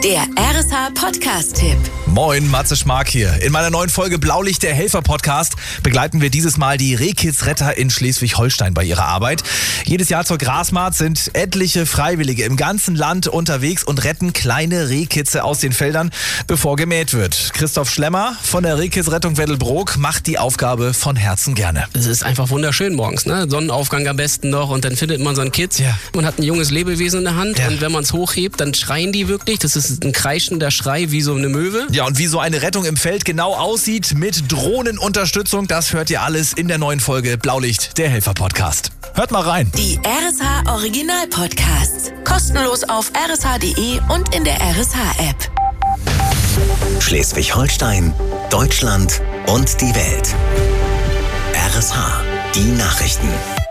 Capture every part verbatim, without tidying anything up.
Der R S H-Podcast-Tipp. Moin, Matze Schmark hier. In meiner neuen Folge Blaulicht, der Helfer-Podcast, begleiten wir dieses Mal die Rehkitzretter in Schleswig-Holstein bei ihrer Arbeit. Jedes Jahr zur Grasmarkt sind etliche Freiwillige im ganzen Land unterwegs und retten kleine Rehkitze aus den Feldern, bevor gemäht wird. Christoph Schlemmer von der Rehkitzrettung Weddelbrook macht die Aufgabe von Herzen gerne. Es ist einfach wunderschön morgens, ne? Sonnenaufgang am besten noch und dann findet man so ein Kitz. Ja. Man hat ein junges Lebewesen in der Hand Ja. und wenn man es hochhebt, dann schreien die wirklich. Das ist ein kreischender Schrei wie so eine Möwe. Ja, und wie so eine Rettung im Feld genau aussieht mit Drohnenunterstützung, das hört ihr alles in der neuen Folge Blaulicht, der Helfer-Podcast. Hört mal rein. Die R S H-Original-Podcasts. Kostenlos auf r s h punkt d e und in der R S H-App. Schleswig-Holstein, Deutschland und die Welt. R S H, die Nachrichten.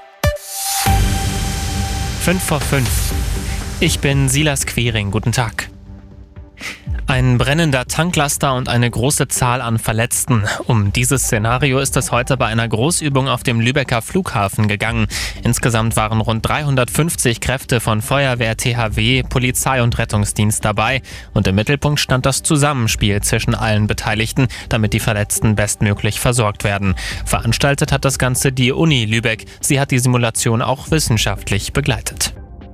fünf vor fünf. Ich bin Silas Quiring. Guten Tag. Ein brennender Tanklaster und eine große Zahl an Verletzten. Um dieses Szenario ist es heute bei einer Großübung auf dem Lübecker Flughafen gegangen. Insgesamt waren rund dreihundertfünfzig Kräfte von Feuerwehr, T H W, Polizei und Rettungsdienst dabei. Und im Mittelpunkt stand das Zusammenspiel zwischen allen Beteiligten, damit die Verletzten bestmöglich versorgt werden. Veranstaltet hat das Ganze die Uni Lübeck. Sie hat die Simulation auch wissenschaftlich begleitet.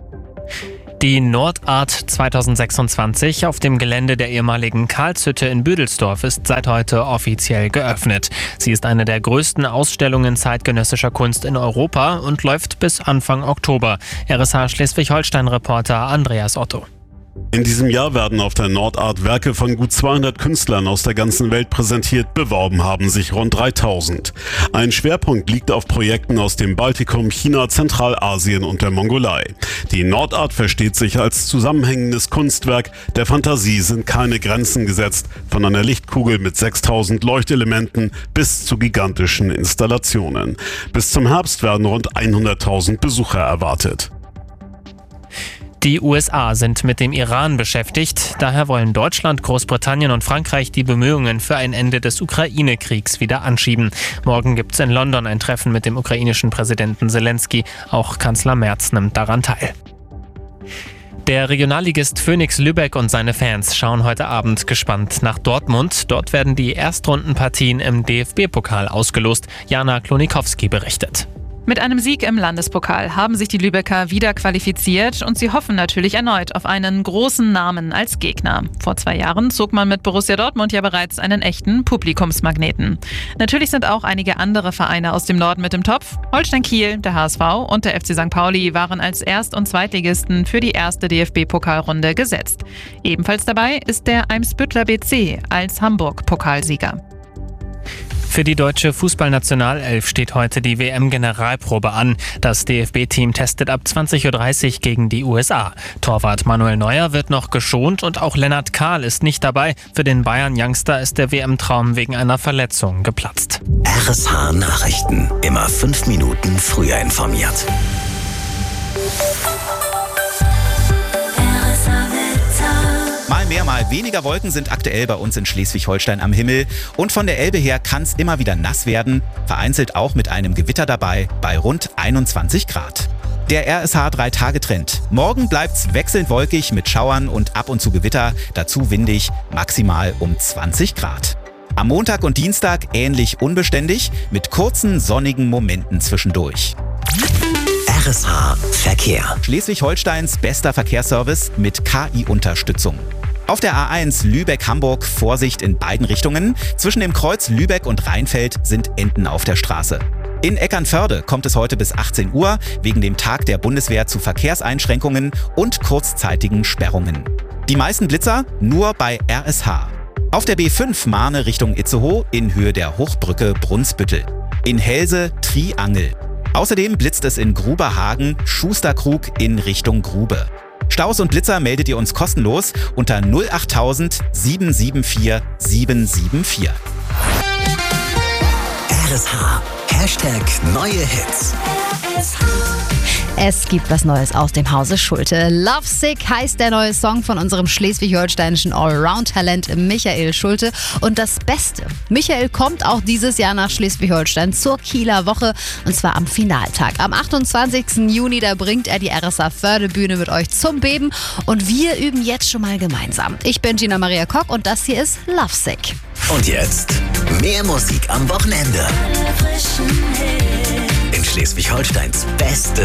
Die Nordart zweitausendsechsundzwanzig auf dem Gelände der ehemaligen Karlshütte in Büdelsdorf ist seit heute offiziell geöffnet. Sie ist eine der größten Ausstellungen zeitgenössischer Kunst in Europa und läuft bis Anfang Oktober. R S H Schleswig-Holstein-Reporter Andreas Otto. In diesem Jahr werden auf der Nordart Werke von gut zweihundert Künstlern aus der ganzen Welt präsentiert. Beworben haben sich rund dreitausend. Ein Schwerpunkt liegt auf Projekten aus dem Baltikum, China, Zentralasien und der Mongolei. Die Nordart versteht sich als zusammenhängendes Kunstwerk. Der Fantasie sind keine Grenzen gesetzt, von einer Lichtkugel mit sechstausend Leuchtelementen bis zu gigantischen Installationen. Bis zum Herbst werden rund hunderttausend Besucher erwartet. Die U S A sind mit dem Iran beschäftigt. Daher wollen Deutschland, Großbritannien und Frankreich die Bemühungen für ein Ende des Ukraine-Kriegs wieder anschieben. Morgen gibt es in London ein Treffen mit dem ukrainischen Präsidenten Zelensky. Auch Kanzler Merz nimmt daran teil. Der Regionalligist Phönix Lübeck und seine Fans schauen heute Abend gespannt nach Dortmund. Dort werden die Erstrundenpartien im D F B-Pokal ausgelost. Jana Klonikowski berichtet. Mit einem Sieg im Landespokal haben sich die Lübecker wieder qualifiziert und sie hoffen natürlich erneut auf einen großen Namen als Gegner. Vor zwei Jahren zog man mit Borussia Dortmund ja bereits einen echten Publikumsmagneten. Natürlich sind auch einige andere Vereine aus dem Norden mit im Topf. Holstein Kiel, der H S V und der F C Sankt Pauli waren als Erst- und Zweitligisten für die erste D F B-Pokalrunde gesetzt. Ebenfalls dabei ist der Eimsbüttler B C als Hamburg-Pokalsieger. Für die deutsche Fußballnationalelf steht heute die W M-Generalprobe an. Das D F B-Team testet ab zwanzig Uhr dreißig gegen die U S A. Torwart Manuel Neuer wird noch geschont und auch Lennart Kahl ist nicht dabei. Für den Bayern-Youngster ist der W M-Traum wegen einer Verletzung geplatzt. R S H Nachrichten. Immer fünf Minuten früher informiert. Mal mehr, mal weniger Wolken sind aktuell bei uns in Schleswig-Holstein am Himmel. Und von der Elbe her kann es immer wieder nass werden, vereinzelt auch mit einem Gewitter dabei bei rund einundzwanzig Grad. Der R S H drei Tage Trend. Morgen bleibt's wechselnd wolkig mit Schauern und ab und zu Gewitter, dazu windig, maximal um zwanzig Grad. Am Montag und Dienstag ähnlich unbeständig, mit kurzen sonnigen Momenten zwischendurch. R S H Verkehr. Schleswig-Holsteins bester Verkehrsservice mit K I-Unterstützung. Auf der A eins Lübeck-Hamburg Vorsicht in beiden Richtungen. Zwischen dem Kreuz Lübeck und Rheinfeld sind Enten auf der Straße. In Eckernförde kommt es heute bis achtzehn Uhr wegen dem Tag der Bundeswehr zu Verkehrseinschränkungen und kurzzeitigen Sperrungen. Die meisten Blitzer nur bei R S H. Auf der B fünf Mahne Richtung Itzehoe in Höhe der Hochbrücke Brunsbüttel. In Helse Triangel. Außerdem blitzt es in Gruberhagen Schusterkrug in Richtung Grube. Staus und Blitzer meldet ihr uns kostenlos unter null achttausend sieben sieben vier sieben sieben vier. R S H. Hashtag neue Hits. R S H. Es gibt was Neues aus dem Hause Schulte. Lovesick heißt der neue Song von unserem schleswig-holsteinischen Allround-Talent Michael Schulte. Und das Beste, Michael kommt auch dieses Jahr nach Schleswig-Holstein zur Kieler Woche und zwar am Finaltag. Am achtundzwanzigsten Juni, da bringt er die R S A Förde-Bühne mit euch zum Beben und wir üben jetzt schon mal gemeinsam. Ich bin Gina Maria Kock und das hier ist Lovesick. Und jetzt mehr Musik am Wochenende. In Schleswig-Holsteins beste